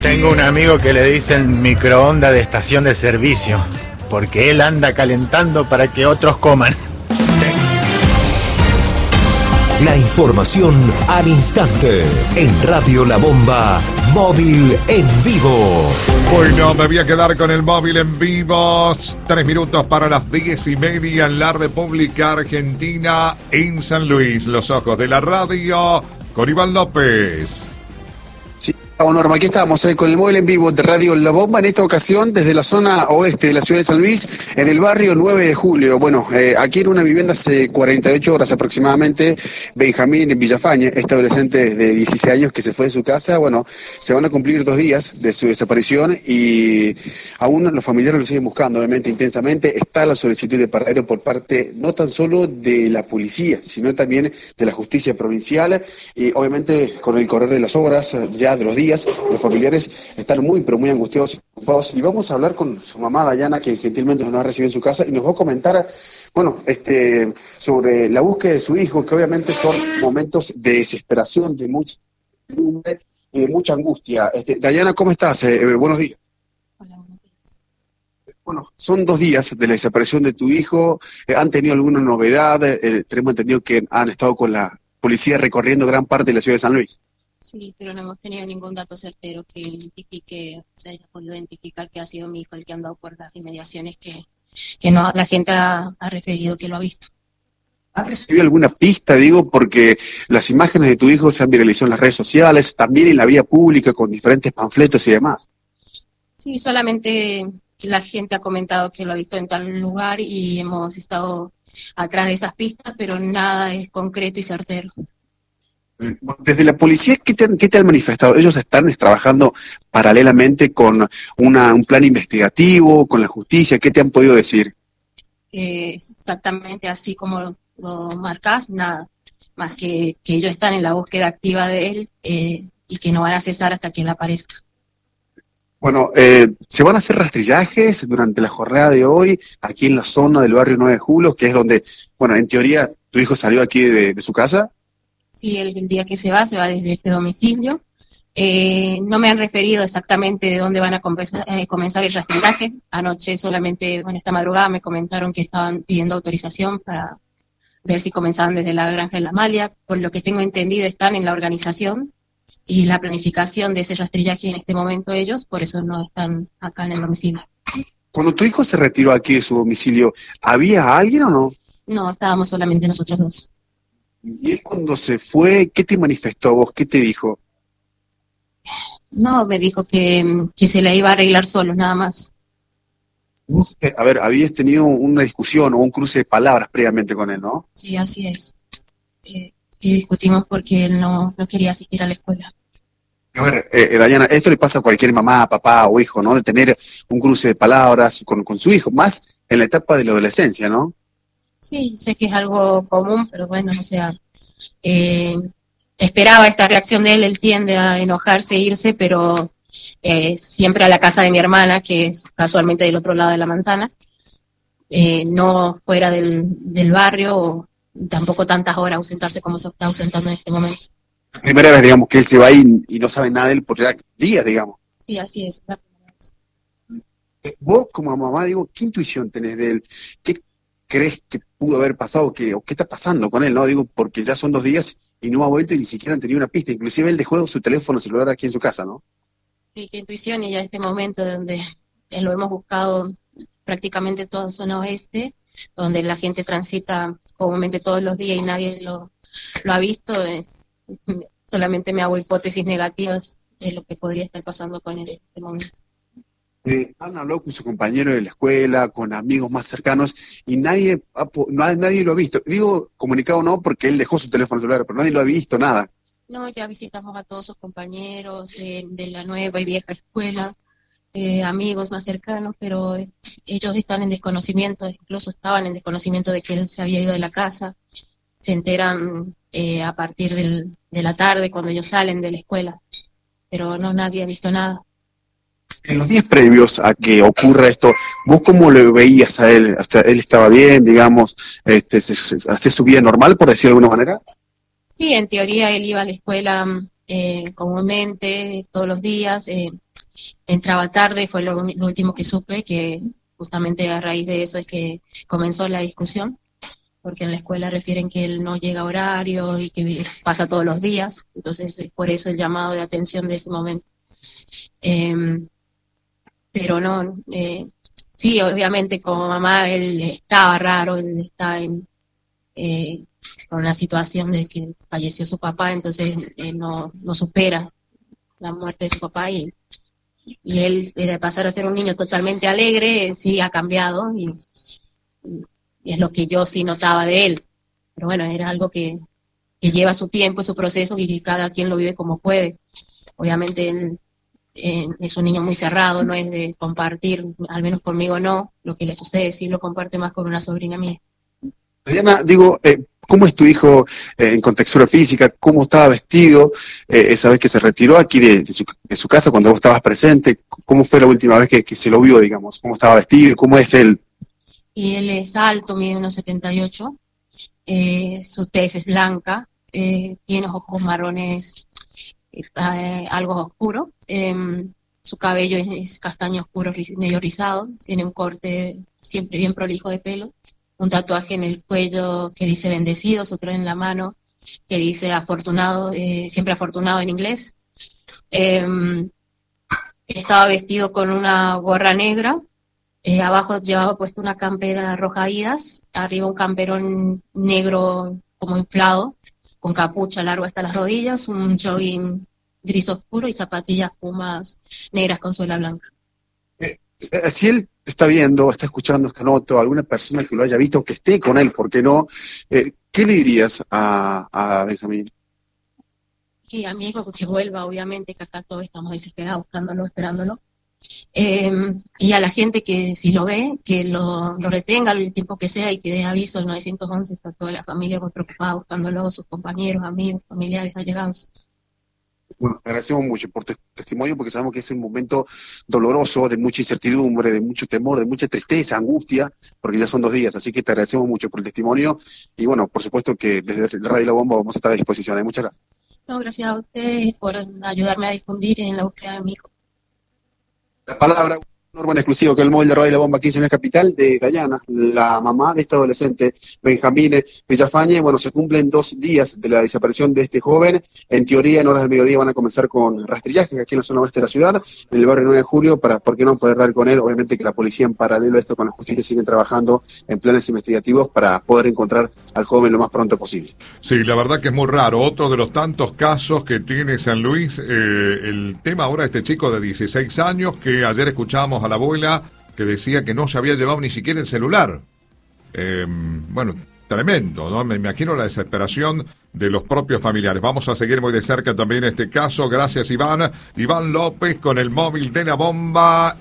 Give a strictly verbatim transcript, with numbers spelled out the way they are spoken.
Tengo un amigo que le dicen microondas de estación de servicio, porque él anda calentando para que otros coman. La información al instante en Radio La Bomba, móvil en vivo. Bueno, me voy a quedar con el móvil en vivo. Tres minutos para las diez y media en la República Argentina, en San Luis. Los ojos de la radio con Iván López. Bueno, Norma, aquí estamos eh, con el móvil en vivo de Radio La Bomba, en esta ocasión desde la zona oeste de la ciudad de San Luis, en el barrio nueve de julio. Bueno, eh, aquí en una vivienda hace cuarenta y ocho horas aproximadamente, Benjamín Villafañe, este adolescente de dieciséis años que se fue de su casa. Bueno, se van a cumplir dos días de su desaparición y aún los familiares lo siguen buscando, obviamente, intensamente. Está la solicitud de paradero por parte no tan solo de la policía, sino también de la justicia provincial y obviamente con el correr de las horas, ya de los días, los familiares están muy, pero muy angustiados y preocupados. Y vamos a hablar con su mamá, Dayana, que gentilmente nos ha recibido en su casa y nos va a comentar, bueno, este, sobre la búsqueda de su hijo, que obviamente son momentos de desesperación, de mucha, y de mucha angustia. Este, Dayana, ¿cómo estás? Eh, eh, buenos días. Hola, buenos días. Bueno, son dos días de la desaparición de tu hijo. Eh, ¿Han tenido alguna novedad? Eh, tenemos entendido que han estado con la policía recorriendo gran parte de la ciudad de San Luis. Sí, pero no hemos tenido ningún dato certero que identifique, o sea, haya podido identificar que ha sido mi hijo el que ha andado por las inmediaciones que, que no, la gente ha, ha referido que lo ha visto. ¿Has recibido alguna pista, digo, porque las imágenes de tu hijo se han viralizado en las redes sociales, también en la vía pública con diferentes panfletos y demás? Sí, solamente la gente ha comentado que lo ha visto en tal lugar y hemos estado atrás de esas pistas, pero nada es concreto y certero. Desde la policía, ¿qué te, qué te han manifestado? ¿Ellos están trabajando paralelamente con una, un plan investigativo, con la justicia? ¿Qué te han podido decir? Eh, exactamente así como lo marcas, nada, más que, que ellos están en la búsqueda activa de él eh, y que no van a cesar hasta que él aparezca. Bueno, eh, ¿se van a hacer rastrillajes durante la jornada de hoy aquí en la zona del barrio nueve de julio, que es donde, bueno, en teoría tu hijo salió aquí de, de su casa? Sí, el, el día que se va, se va desde este domicilio. Eh, no me han referido exactamente de dónde van a comenzar, eh, comenzar el rastrillaje. Anoche solamente, bueno, esta madrugada me comentaron que estaban pidiendo autorización para ver si comenzaban desde la Granja de la Malia. Por lo que tengo entendido, están en la organización y la planificación de ese rastrillaje en este momento ellos, por eso no están acá en el domicilio. Cuando tu hijo se retiró aquí de su domicilio, ¿había alguien o no? No, estábamos solamente nosotros dos. Y él cuando se fue, ¿qué te manifestó a vos? ¿Qué te dijo? No, me dijo que, que se la iba a arreglar solo, nada más. A ver, habías tenido una discusión o un cruce de palabras previamente con él, ¿no? Sí, así es. Eh, y discutimos porque él no, no quería asistir a la escuela. A ver, eh, Dayana, esto le pasa a cualquier mamá, papá o hijo, ¿no? De tener un cruce de palabras con, con su hijo, más en la etapa de la adolescencia, ¿no? Sí, sé que es algo común, pero bueno, o sea, eh, esperaba esta reacción de él, él tiende a enojarse, irse, pero eh, siempre a la casa de mi hermana, que es casualmente del otro lado de la manzana, eh, no fuera del, del barrio, o tampoco tantas horas ausentarse como se está ausentando en este momento. La primera vez, digamos, que él se va y, y no sabe nada de él por ya días, digamos. Sí, así es. Eh, Vos, como mamá, digo, ¿qué intuición tenés de él? ¿Qué crees que pudo haber pasado? ¿Qué, o qué está pasando con él? No digo, porque ya son dos días y no ha vuelto y ni siquiera han tenido una pista. Inclusive él dejó su teléfono celular aquí en su casa, ¿no? Sí, qué intuición, y ya este momento donde eh, lo hemos buscado prácticamente toda zona oeste, donde la gente transita comúnmente todos los días y nadie lo, lo ha visto, eh, solamente me hago hipótesis negativas de lo que podría estar pasando con él en este momento. Eh, han hablado con su compañero de la escuela, con amigos más cercanos, y nadie, ha, nadie, nadie lo ha visto. Digo, comunicado no, porque él dejó su teléfono celular, pero nadie lo ha visto, nada. No, ya visitamos a todos sus compañeros eh, de la nueva y vieja escuela, eh, amigos más cercanos, pero eh, ellos están en desconocimiento, incluso estaban en desconocimiento de que él se había ido de la casa. Se enteran eh, a partir del, de la tarde, cuando ellos salen de la escuela, pero no, nadie ha visto nada. En los días previos a que ocurra esto, ¿vos cómo lo veías a él? Hasta él estaba bien, digamos, este, se, se, ¿hacía su vida normal, por decirlo de alguna manera? Sí, en teoría él iba a la escuela eh, comúnmente, todos los días. Eh, entraba tarde, fue lo, lo último que supe, que justamente a raíz de eso es que comenzó la discusión, porque en la escuela refieren que él no llega a horario y que pasa todos los días, entonces es por eso el llamado de atención de ese momento. Eh, pero no, eh, sí, obviamente como mamá él estaba raro, él está en, eh, con la situación de que falleció su papá, entonces él no, no supera la muerte de su papá y, y él de pasar a ser un niño totalmente alegre, sí ha cambiado y, y es lo que yo sí notaba de él, pero bueno, era algo que, que lleva su tiempo, su proceso y cada quien lo vive como puede. Obviamente él eh, es un niño muy cerrado, no es de compartir, al menos conmigo no, lo que le sucede, sí lo comparte más con una sobrina mía. Diana, digo, eh, ¿cómo es tu hijo eh, en contextura física? ¿Cómo estaba vestido eh, esa vez que se retiró aquí de, de, su, de su casa cuando vos estabas presente? ¿Cómo fue la última vez que, que se lo vio, digamos? ¿Cómo estaba vestido? ¿Cómo es él? Y él es alto, mide unos setenta y ocho, eh, su tez es blanca, eh, tiene ojos marrones eh, algo oscuro, eh, su cabello es, es castaño oscuro, medio rizado, tiene un corte siempre bien prolijo de pelo, un tatuaje en el cuello que dice bendecidos, otro en la mano que dice afortunado, eh, siempre afortunado en inglés. Eh, estaba vestido con una gorra negra, eh, abajo llevaba puesto una campera roja Adidas, arriba un camperón negro como inflado, con capucha largo hasta las rodillas, un jogging gris oscuro y zapatillas pumas negras con suela blanca. Eh, eh, si él está viendo, está escuchando esta nota, alguna persona que lo haya visto, que esté con él, ¿por qué no? Eh, ¿Qué le dirías a, a Benjamín? Que amigo, que vuelva, obviamente, que acá todos estamos desesperados buscándolo, esperándolo. Eh, y a la gente que si lo ve, que lo, lo retenga el tiempo que sea y que dé aviso al nueve once, está toda la familia muy preocupada buscándolo, sus compañeros, amigos, familiares allegados. Bueno, te agradecemos mucho por tu testimonio porque sabemos que es un momento doloroso, de mucha incertidumbre, de mucho temor, de mucha tristeza, angustia, porque ya son dos días, así que te agradecemos mucho por el testimonio y bueno, por supuesto que desde Radio La Bomba vamos a estar a disposición. Muchas gracias. No, gracias a ustedes por ayudarme a difundir en la búsqueda de mi hijo. La palabra Norma en exclusivo que el móvil de Radio La Bomba aquí en la capital de Dayana, la mamá de este adolescente, Benjamín Villafañe. Bueno, se cumplen dos días de la desaparición de este joven. En teoría, en horas del mediodía van a comenzar con rastrillajes aquí en la zona oeste de la ciudad, en el barrio nueve de julio, para, ¿por qué no?, poder dar con él. Obviamente que la policía, en paralelo a esto con la justicia, siguen trabajando en planes investigativos para poder encontrar al joven lo más pronto posible. Sí, la verdad que es muy raro. Otro de los tantos casos que tiene San Luis, eh, el tema ahora de este chico de dieciséis años, que ayer escuchábamos a la abuela que decía que no se había llevado ni siquiera el celular. Eh, bueno, tremendo, ¿no? Me imagino la desesperación de los propios familiares. Vamos a seguir muy de cerca también este caso. Gracias, Iván. Iván López con el móvil de La Bomba.